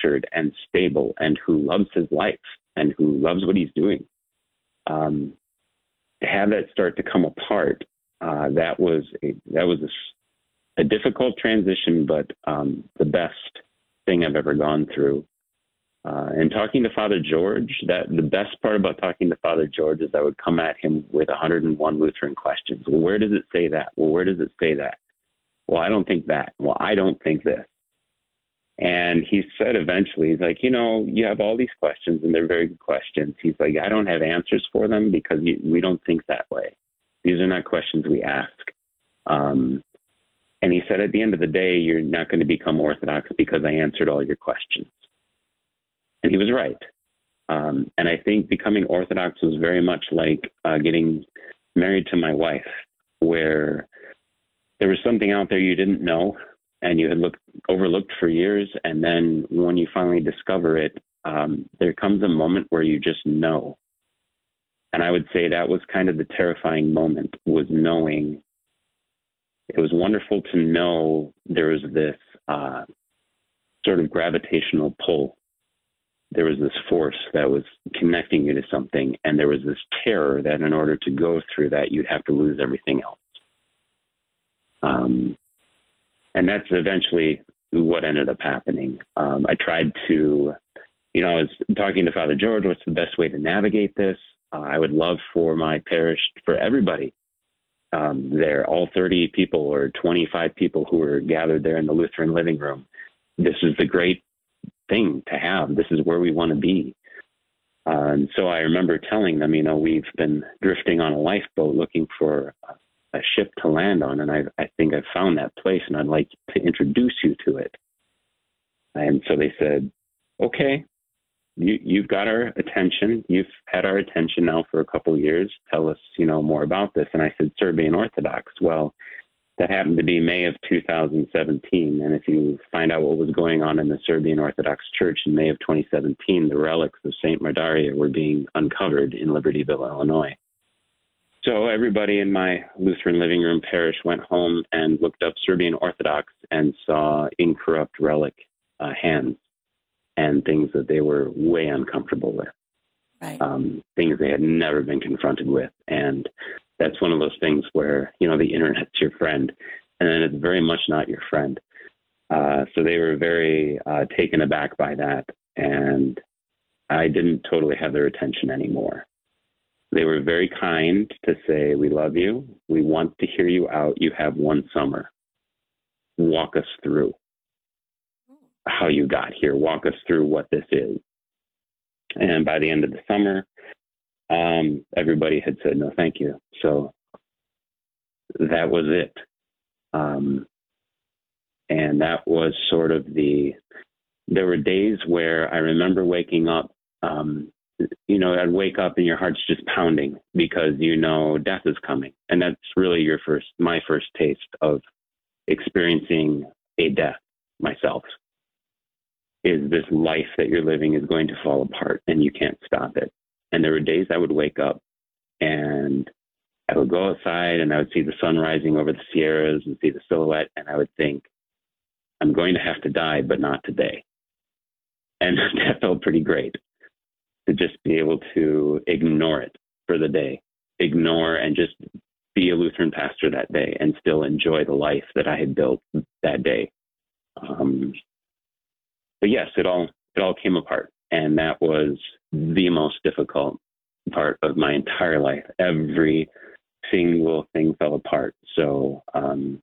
structured and stable and who loves his life and who loves what he's doing. To have that start to come apart, that was a difficult transition, but the best thing I've ever gone through. And talking to Father George, that the best part about talking to Father George is I would come at him with 101 Lutheran questions. Well, where does it say that? Well, where does it say that? Well, I don't think that. Well, I don't think this. And he said eventually, he's like, you have all these questions and they're very good questions. He's like, I don't have answers for them because we don't think that way. These are not questions we ask. And he said, at the end of the day, you're not going to become Orthodox because I answered all your questions. And he was right. And I think becoming Orthodox was very much like getting married to my wife, where there was something out there you didn't know and you had overlooked for years. And then when you finally discover it, there comes a moment where you just know. And I would say that was kind of the terrifying moment, was knowing. It was wonderful to know there was this sort of gravitational pull. There was this force that was connecting you to something. And there was this terror that in order to go through that, you'd have to lose everything else. And that's eventually what ended up happening. I tried to, I was talking to Father George, what's the best way to navigate this? I would love for my parish, for everybody there, all 30 people or 25 people who were gathered there in the Lutheran living room. This is the great thing to have. This is where we want to be. And so I remember telling them, we've been drifting on a lifeboat looking for a ship to land on, and I think I've found that place, and I'd like to introduce you to it. And so they said, okay, you've got our attention. You've had our attention now for a couple of years. Tell us, more about this. And I said, Serbian Orthodox. Well, that happened to be May of 2017. And if you find out what was going on in the Serbian Orthodox Church in May of 2017, the relics of St. Mardaria were being uncovered in Libertyville, Illinois. So everybody in my Lutheran living room parish went home and looked up Serbian Orthodox and saw incorrupt relic hands and things that they were way uncomfortable with, right. Things they had never been confronted with. And that's one of those things where, the internet's your friend, and then it's very much not your friend. So they were very taken aback by that, and I didn't totally have their attention anymore. They were very kind to say, we love you. We want to hear you out. You have one summer. Walk us through how you got here. Walk us through what this is. And by the end of the summer, everybody had said, no, thank you. So that was it. And that was sort of there were days where I remember waking up, I'd wake up and your heart's just pounding because death is coming. And that's really my first taste of experiencing a death myself, is this life that you're living is going to fall apart and you can't stop it. And there were days I would wake up and I would go outside and I would see the sun rising over the Sierras and see the silhouette. And I would think, I'm going to have to die, but not today. And that felt pretty great, to just be able to ignore it for the day, ignore and just be a Lutheran pastor that day and still enjoy the life that I had built that day. But yes, it all came apart. And that was the most difficult part of my entire life. Every single thing fell apart. So, and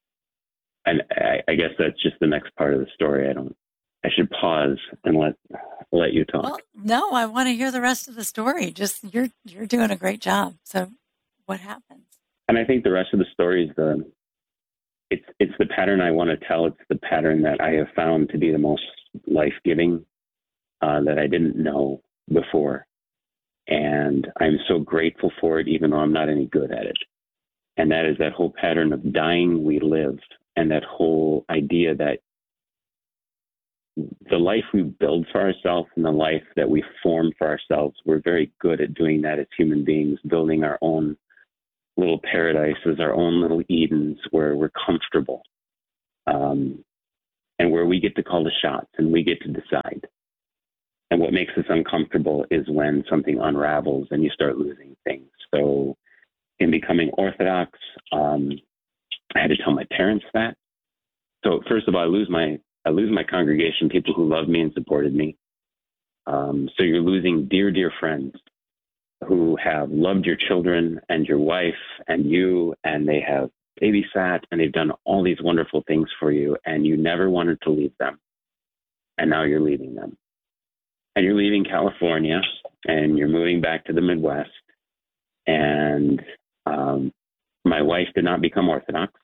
I guess that's just the next part of the story. I should pause and let you talk. Well, no, I want to hear the rest of the story. Just you're doing a great job. So what happens? And I think the rest of the story is it's the pattern I want to tell. It's the pattern that I have found to be the most life-giving, that I didn't know before. And I'm so grateful for it, even though I'm not any good at it. And that is that whole pattern of dying we live, and that whole idea that the life we build for ourselves and the life that we form for ourselves, we're very good at doing that as human beings, building our own little paradises, our own little Edens where we're comfortable. And and where we get to call the shots and we get to decide. And what makes us uncomfortable is when something unravels and you start losing things. So in becoming Orthodox, I had to tell my parents that. So first of all, I lose my congregation, people who loved me and supported me. So you're losing dear, dear friends who have loved your children and your wife and you, and they have babysat and they've done all these wonderful things for you, and you never wanted to leave them. And now you're leaving them. And you're leaving California and you're moving back to the Midwest. And my wife did not become Orthodox.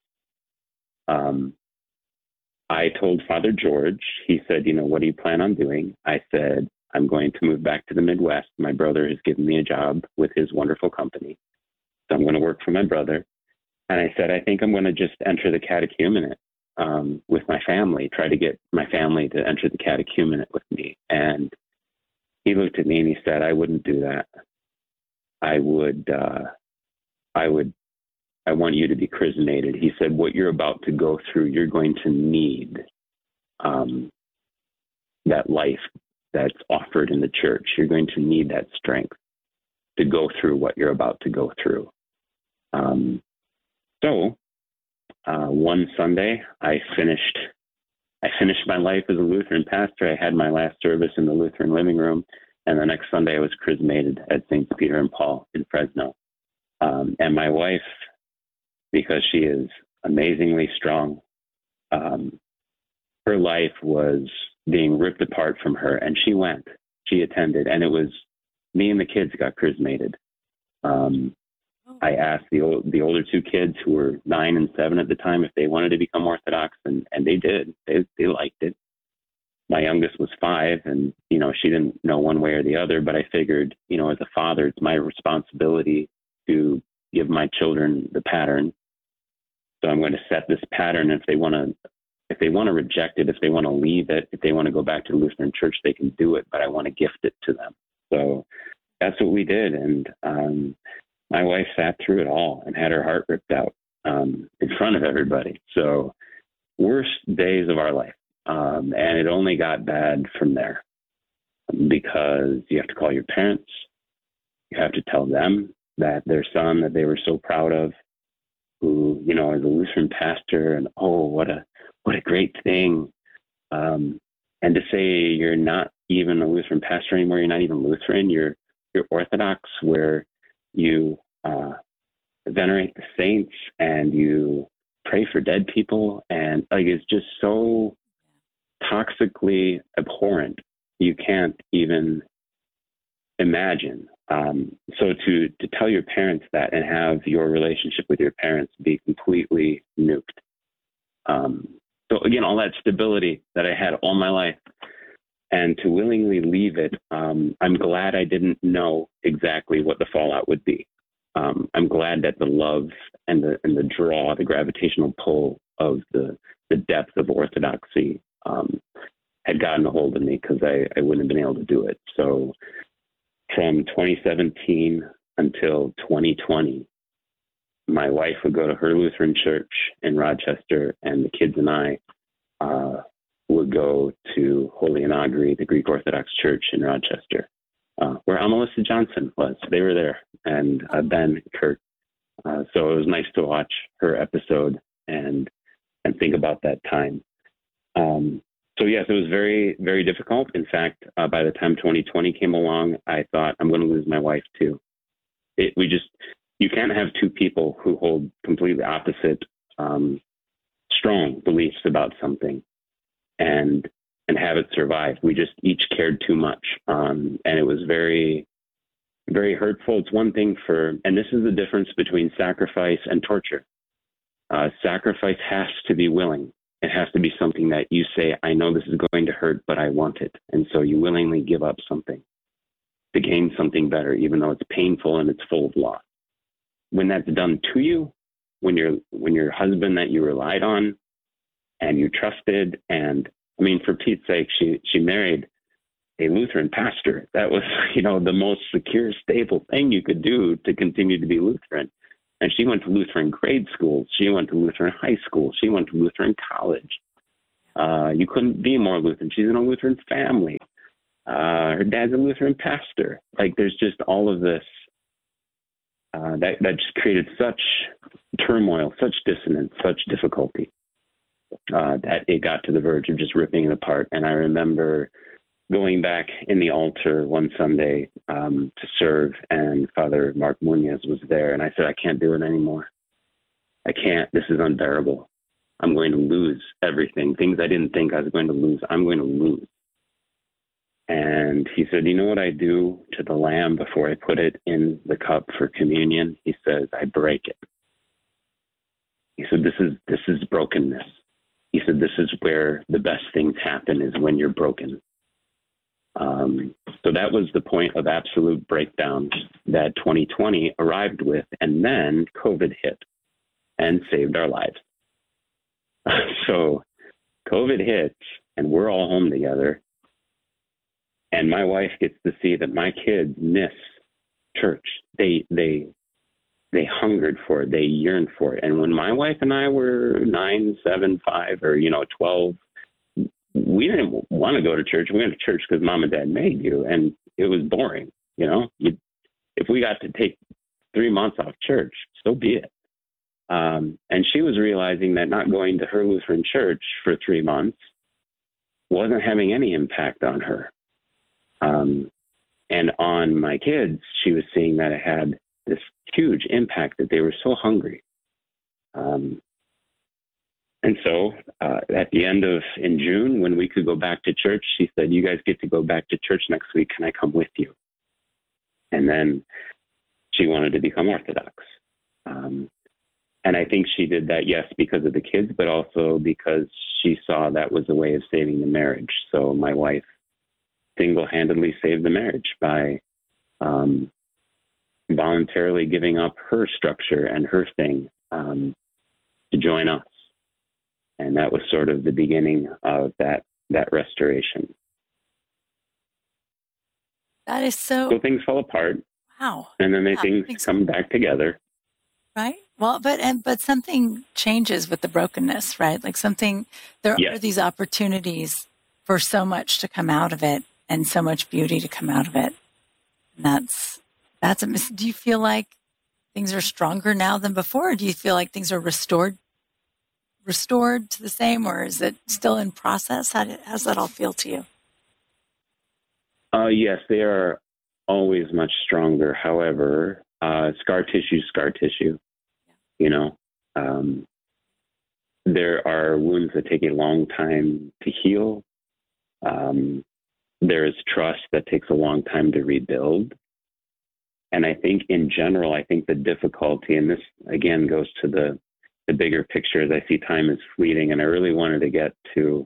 I told Father George, he said, what do you plan on doing? I said, I'm going to move back to the Midwest. My brother has given me a job with his wonderful company. So I'm going to work for my brother. And I said, I think I'm going to just enter the catechumenate with my family, try to get my family to enter the catechumenate with me. And he looked at me and he said, I wouldn't do that. I want you to be chrismated. He said, what you're about to go through, you're going to need that life that's offered in the church. You're going to need that strength to go through what you're about to go through. So one Sunday, I finished my life as a Lutheran pastor. I had my last service in the Lutheran living room, and the next Sunday I was chrismated at St. Peter and Paul in Fresno. And my wife, because she is amazingly strong, her life was being ripped apart from her, and she attended, and it was me and the kids got chrismated. I asked the older two kids, who were 9 and 7 at the time, if they wanted to become Orthodox, and they did. They liked it. My youngest was 5, and she didn't know one way or the other, but I figured, as a father, it's my responsibility to give my children the pattern. So I'm going to set this pattern. If they want to reject it, if they want to leave it, if they want to go back to the Lutheran Church, they can do it, but I want to gift it to them. So that's what we did. And my wife sat through it all and had her heart ripped out in front of everybody. So worst days of our life. And it only got bad from there, because you have to call your parents. You have to tell them that their son that they were so proud of, who, is a Lutheran pastor, and what a great thing. And to say you're not even a Lutheran pastor anymore, you're not even Lutheran, you're Orthodox, where you venerate the saints and you pray for dead people, and it's just so toxically abhorrent, you can't even imagine. So to tell your parents that and have your relationship with your parents be completely nuked. So again, all that stability that I had all my life, and to willingly leave it, I'm glad I didn't know exactly what the fallout would be. I'm glad that the love and the draw, the gravitational pull of the depth of Orthodoxy had gotten a hold of me, because I wouldn't have been able to do it. So from 2017 until 2020, my wife would go to her Lutheran church in Rochester, and the kids and I would go to Holy Inagri, the Greek Orthodox Church in Rochester, where Amelissa Johnson was. They were there, and Ben Kurt. So it was nice to watch her episode and think about that time. So yes, it was very, very difficult. In fact, by the time 2020 came along, I thought, I'm going to lose my wife too. You can't have two people who hold completely opposite, strong beliefs about something and have it survive. We just each cared too much. And it was very, very hurtful. It's one thing and this is the difference between sacrifice and torture. Sacrifice has to be willing. It has to be something that you say, I know this is going to hurt, but I want it. And so you willingly give up something to gain something better, even though it's painful and it's full of loss. When that's done to you, when your husband that you relied on and you trusted, and for Pete's sake, she married a Lutheran pastor. That was, the most secure, stable thing you could do to continue to be Lutheran. And she went to Lutheran grade schools. She went to Lutheran high school. She went to Lutheran college. You couldn't be more Lutheran. She's in a Lutheran family. Her dad's a Lutheran pastor. Like, there's just all of this that just created such turmoil, such dissonance, such difficulty that it got to the verge of just ripping it apart. And I remember going back in the altar one Sunday to serve, and Father Mark Munoz was there, and I said, I can't do it anymore. I can't. This is unbearable. I'm going to lose everything. Things I didn't think I was going to lose, I'm going to lose. And he said, you know what I do to the lamb before I put it in the cup for communion? He says, I break it. He said, this is brokenness. He said, this is where the best things happen, is when you're broken. So that was the point of absolute breakdown that 2020 arrived with. And then COVID hit and saved our lives. So COVID hits and we're all home together. And my wife gets to see that my kids miss church. They hungered for it. They yearned for it. And when my wife and I were 9, 7, 5, or 12, we didn't want to go to church. We went to church because mom and dad made you, and it was boring. If we got to take 3 months off church, so be it. And she was realizing that not going to her Lutheran church for 3 months wasn't having any impact on her. And on my kids, she was seeing that it had this huge impact, that they were so hungry. And so at the end in June, when we could go back to church, she said, you guys get to go back to church next week. Can I come with you? And then she wanted to become Orthodox. And I think she did that, yes, because of the kids, but also because she saw that was a way of saving the marriage. So my wife single-handedly saved the marriage by voluntarily giving up her structure and her thing to join us. And that was sort of the beginning of that restoration. That is so things fall apart. Wow. And then things come back together. Right. Well, but something changes with the brokenness, right? Like there are these opportunities for so much to come out of it, and so much beauty to come out of it. And do you feel like things are stronger now than before? Or do you feel like things are restored to the same, or is it still in process? How does that all feel to you? Yes, they are always much stronger. However, scar tissue. There are wounds that take a long time to heal. There is trust that takes a long time to rebuild. And I think in general, the difficulty, and this again goes to the bigger picture, as I see time is fleeting, and I really wanted to get to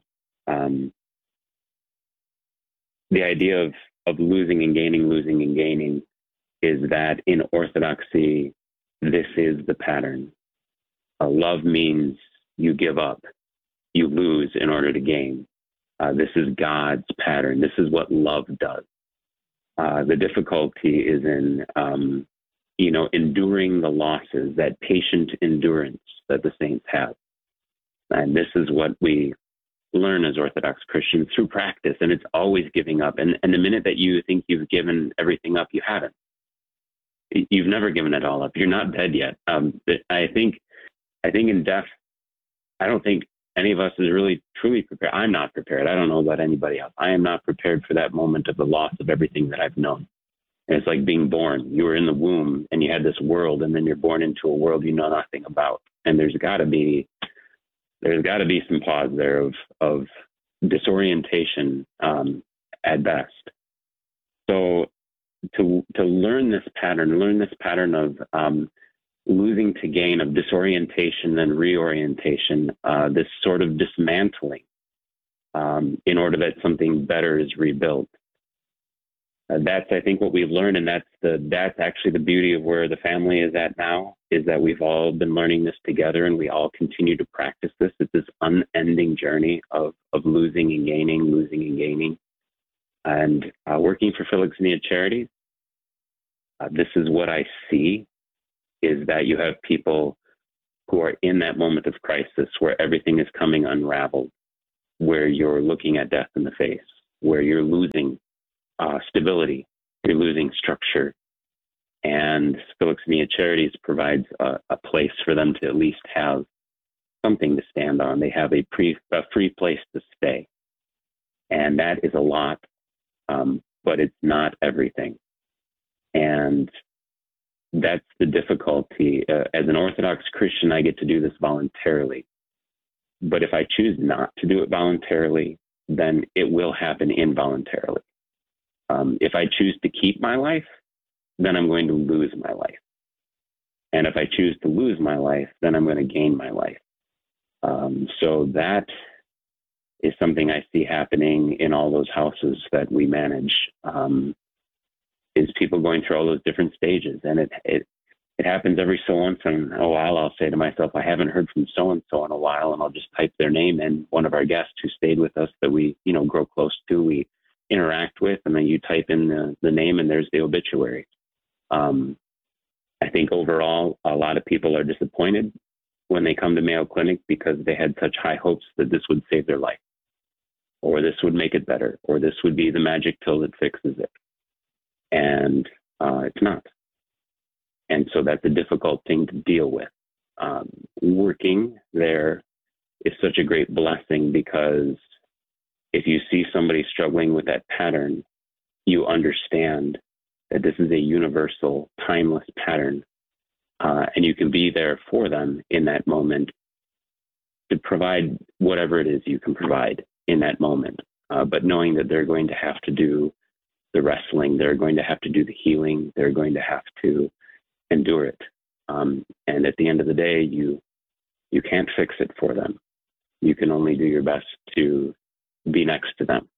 the idea of losing and gaining, is that in Orthodoxy, this is the pattern. Love means you give up, you lose in order to gain. This is God's pattern. This is what love does. The difficulty is in, enduring the losses, that patient endurance that the saints have. And this is what we learn as Orthodox Christians through practice. And it's always giving up. And the minute that you think you've given everything up, you haven't. You've never given it all up. You're not dead yet. I think in death, I don't think any of us is really truly prepared. I'm not prepared. I don't know about anybody else. I am not prepared for that moment of the loss of everything that I've known. And it's like being born. You were in the womb and you had this world, and then you're born into a world you know nothing about. And there's got to be some pause there of disorientation at best. So to learn this pattern of losing to gain, of disorientation and reorientation, this sort of dismantling in order that something better is rebuilt. That's, I think, what we've learned, and that's actually the beauty of where the family is at now, is that we've all been learning this together, and we all continue to practice this. It's this unending journey of losing and gaining. And working for Philoxenia Charities, this is what I see, is that you have people who are in that moment of crisis where everything is coming unraveled. where you're looking at death in the face, where you're losing stability, you're losing structure. And Philoxenia Charities provides a place for them to at least have something to stand on. They have a free place to stay. And that is a lot, but it's not everything. And that's the difficulty. As an Orthodox Christian, I get to do this voluntarily. But if I choose not to do it voluntarily, then it will happen involuntarily. If I choose to keep my life, then I'm going to lose my life. And if I choose to lose my life, then I'm going to gain my life. So that is something I see happening in all those houses that we manage, is people going through all those different stages. And it happens every so once in a while. I'll say to myself, I haven't heard from so-and-so in a while, and I'll just type their name in. One of our guests who stayed with us that we, grow close to, we interact with, and then you type in the name and there's the obituary. I think overall, a lot of people are disappointed when they come to Mayo Clinic because they had such high hopes that this would save their life, or this would make it better, or this would be the magic pill that fixes it. And it's not. And so that's a difficult thing to deal with. Working there is such a great blessing, because if you see somebody struggling with that pattern, you understand that this is a universal, timeless pattern, and you can be there for them in that moment to provide whatever it is you can provide in that moment, but knowing that they're going to have to do the wrestling, they're going to have to do the healing, they're going to have to endure it. And at the end of the day, you can't fix it for them. You can only do your best to be next to them.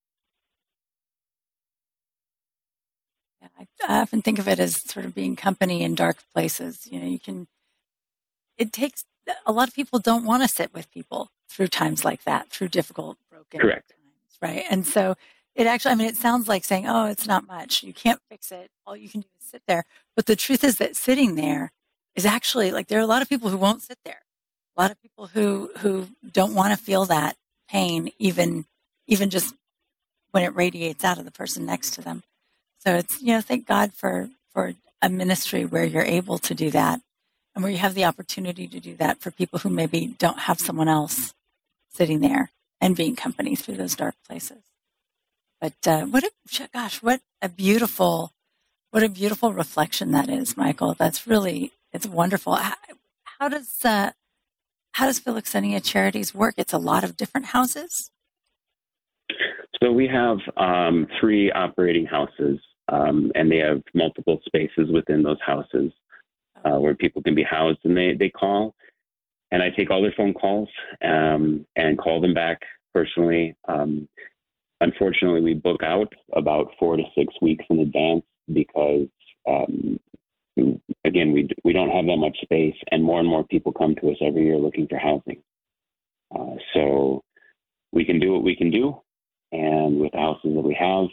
I often think of it as sort of being company in dark places. It takes, a lot of people don't want to sit with people through times like that, through difficult, broken Correct. times, right? And so it sounds like saying, oh, it's not much. You can't fix it. All you can do is sit there. But the truth is that sitting there is actually, like, there are a lot of people who won't sit there. A lot of people who don't want to feel that pain, even just when it radiates out of the person next to them. So it's, thank God for a ministry where you're able to do that, and where you have the opportunity to do that for people who maybe don't have someone else sitting there and being company through those dark places. But what a beautiful reflection that is, Michael. That's really, it's wonderful. How does Philoxenia Charities work? It's a lot of different houses. So we have 3 operating houses, and they have multiple spaces within those houses where people can be housed, and they call, and I take all their phone calls and call them back personally. Unfortunately, we book out about 4 to 6 weeks in advance because, again, we don't have that much space, and more people come to us every year looking for housing. So we can do what we can do, and with the houses that we have,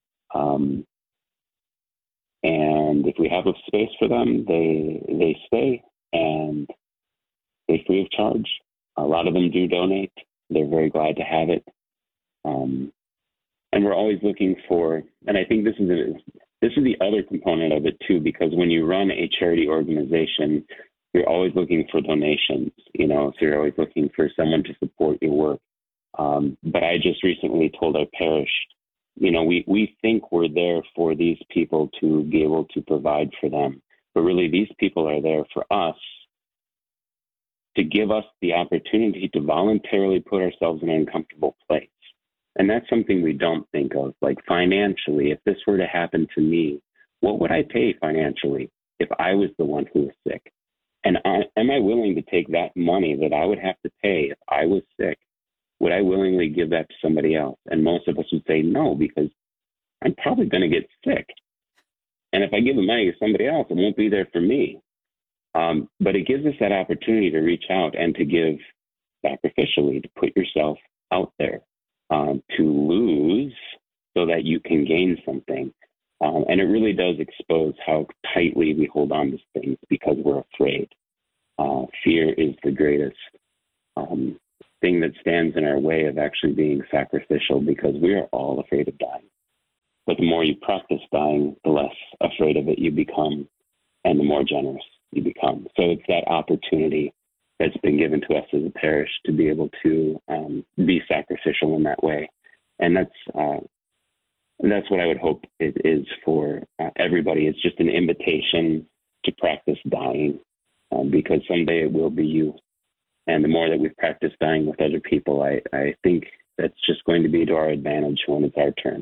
and if we have a space for them, they stay, and they free of charge. A lot of them do donate. They're very glad to have it. And we're always looking for, and I think this is the other component of it too, because when you run a charity organization, you're always looking for donations, so you're always looking for someone to support your work. But I just recently told our parish, we think we're there for these people to be able to provide for them, but really these people are there for us, to give us the opportunity to voluntarily put ourselves in an uncomfortable place. And that's something we don't think of, like financially. If this were to happen to me, what would I pay financially if I was the one who was sick? And am I willing to take that money that I would have to pay if I was sick? Would I willingly give that to somebody else? And most of us would say no, because I'm probably going to get sick. And if I give the money to somebody else, it won't be there for me. But it gives us that opportunity to reach out and to give sacrificially, to put yourself out there, to lose so that you can gain something. And it really does expose how tightly we hold on to things because we're afraid. Fear is the greatest thing that stands in our way of actually being sacrificial, because we are all afraid of dying. But the more you practice dying, the less afraid of it you become, and the more generous you become. So it's that opportunity that's been given to us as a parish to be able to be sacrificial in that way. And that's what I would hope it is for everybody. It's just an invitation to practice dying, because someday it will be you. And the more that we practice dying with other people, I think that's just going to be to our advantage when it's our turn.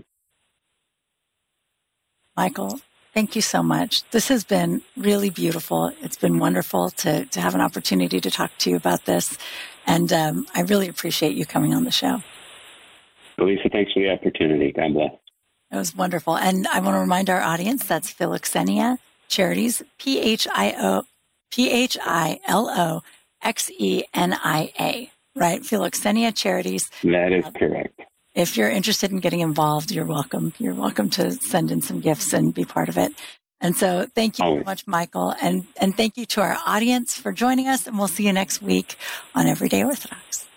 Michael, thank you so much. This has been really beautiful. It's been wonderful to have an opportunity to talk to you about this. And I really appreciate you coming on the show. Lisa, thanks for the opportunity. God bless. It was wonderful. And I want to remind our audience that's Philoxenia Charities, Philo Xenia, right? Philoxenia Charities. That is correct. If you're interested in getting involved, you're welcome. You're welcome to send in some gifts and be part of it. And so thank you so much, Michael. And thank you to our audience for joining us. And we'll see you next week on Everyday Orthodox.